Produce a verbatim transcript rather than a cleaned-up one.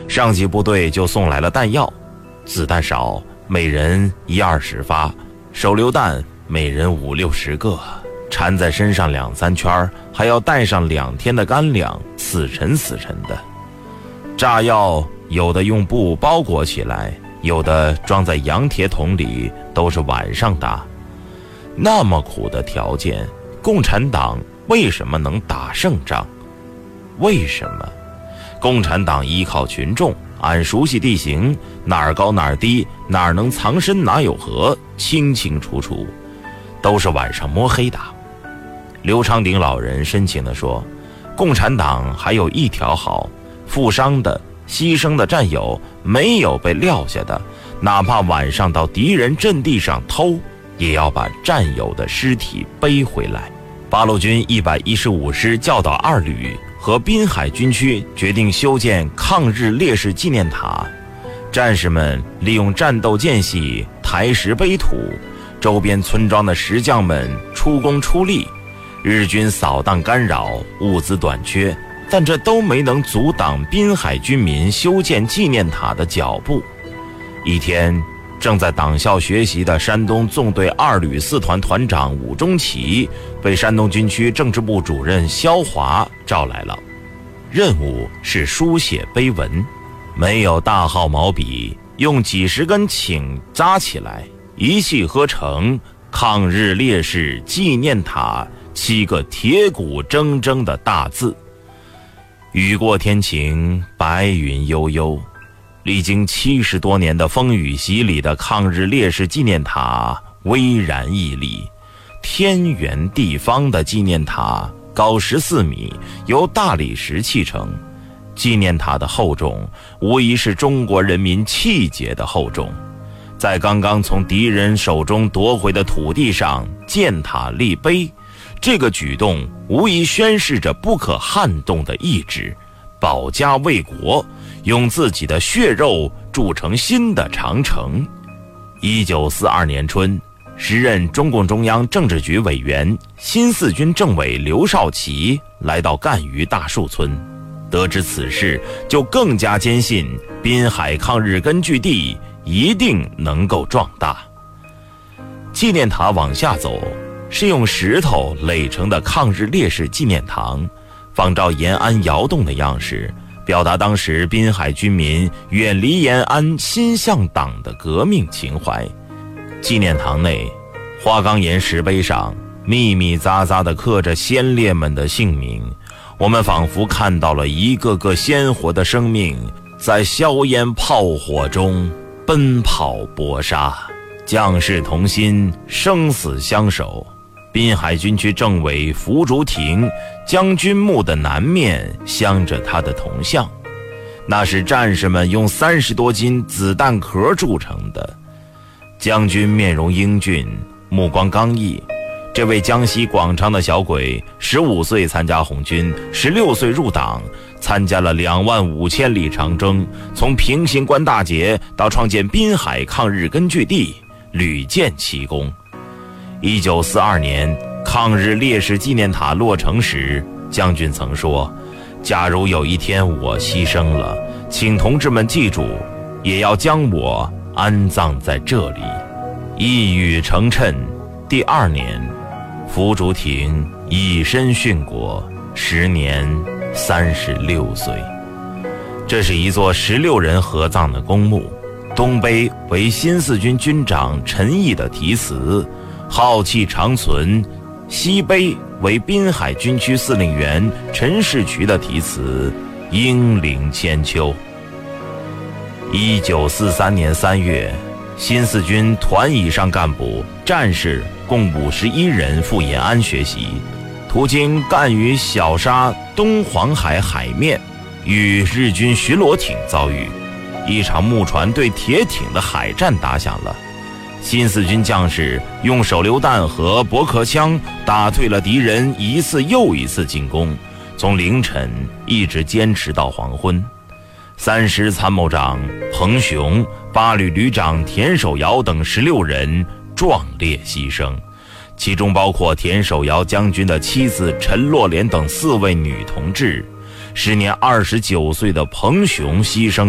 上级部队就送来了弹药，子弹少，每人一二十发，手榴弹每人五六十个，缠在身上两三圈，还要带上两天的干粮，死沉死沉的。炸药有的用布包裹起来，有的装在洋铁桶里，都是晚上打。那么苦的条件，共产党为什么能打胜仗？为什么？共产党依靠群众，按熟悉地形，哪儿高哪儿低，哪儿能藏身哪有河，清清楚楚，都是晚上摸黑打。刘昌鼎老人深情地说，共产党还有一条好，负伤的牺牲的战友没有被撂下的，哪怕晚上到敌人阵地上偷，也要把战友的尸体背回来。八路军一百一十五师教导二旅和滨海军区决定修建抗日烈士纪念塔，战士们利用战斗间隙抬石背土，周边村庄的石匠们出工出力，日军扫荡干扰，物资短缺，但这都没能阻挡滨海军民修建纪念塔的脚步。一天，正在党校学习的山东纵队二旅四团团长武中奇被山东军区政治部主任肖华召来了，任务是书写碑文，没有大号毛笔，用几十根请扎起来，一气呵成抗日烈士纪念塔七个铁骨铮铮的大字。雨过天晴，白云悠悠，历经七十多年的风雨洗礼的抗日烈士纪念塔巍然屹立。天圆地方的纪念塔高十四米，由大理石砌成。纪念塔的厚重无疑是中国人民气节的厚重。在刚刚从敌人手中夺回的土地上建塔立碑，这个举动无疑宣示着不可撼动的意志，保家卫国，用自己的血肉筑成新的长城。一九四二年春，时任中共中央政治局委员、新四军政委刘少奇来到赣榆大树村，得知此事，就更加坚信滨海抗日根据地一定能够壮大。纪念塔往下走，是用石头垒成的抗日烈士纪念堂，仿照延安窑洞的样式，表达当时滨海军民远离延安心向党的革命情怀。纪念堂内，花岗岩石碑上密密匝匝地刻着先烈们的姓名，我们仿佛看到了一个个鲜活的生命在硝烟炮火中奔跑搏杀，将士同心，生死相守。滨海军区政委福竹亭将军墓的南面镶着他的铜像，那是战士们用三十多斤子弹壳铸成的。将军面容英俊，目光刚毅。这位江西广昌的小鬼，十五岁参加红军，十六岁入党，参加了两万五千里长征，从平型关大捷到创建滨海抗日根据地，屡建奇功。一九四二年，抗日烈士纪念塔落成时，将军曾说：“假如有一天我牺牲了，请同志们记住，也要将我安葬在这里。”一语成谶，第二年，福竹亭以身殉国，时年三十六岁。这是一座十六人合葬的公墓，东碑为新四军军长陈毅的题词，浩气长存；西碑为滨海军区司令员陈士渠的题词，英灵千秋。一九四三年三月，新四军团以上干部、战士共五十一人赴延安学习，途经赣榆小沙东黄海海面，与日军巡逻艇遭遇，一场木船对铁艇的海战打响了。新四军将士用手榴弹和驳壳枪打退了敌人一次又一次进攻，从凌晨一直坚持到黄昏。三师参谋长彭雄、八旅旅长田守尧等十六人壮烈牺牲，其中包括田守尧将军的妻子陈洛莲等四位女同志。时年二十九岁的彭雄牺牲